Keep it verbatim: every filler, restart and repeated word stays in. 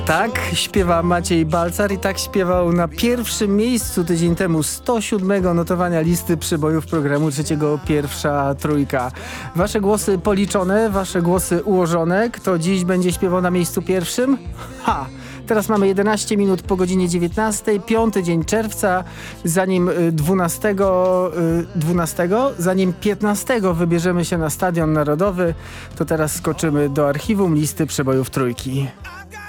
Tak śpiewa Maciej Balcar i tak śpiewał na pierwszym miejscu tydzień temu sto siódmego notowania listy przybojów programu trzeciego Pierwsza Trójka. Wasze głosy policzone, wasze głosy ułożone. Kto dziś będzie śpiewał na miejscu pierwszym? Ha! Teraz mamy jedenaście minut po godzinie dziewiętnastej, piąty dzień czerwca, zanim dwunastego, dwunastego, zanim piętnastego wybierzemy się na Stadion Narodowy, to teraz skoczymy do archiwum listy przebojów Trójki.